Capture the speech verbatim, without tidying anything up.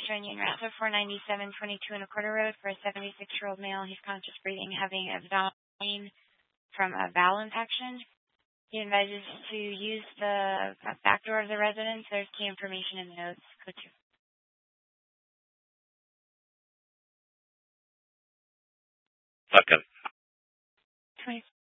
showing you in route four ninety-seven twenty-two and a quarter road for a seventy-six-year-old male. He's conscious breathing, having abdominal pain from a bowel infection. He advises to use the back door of the residence. There's key information in the notes. Code two. Second. twenty.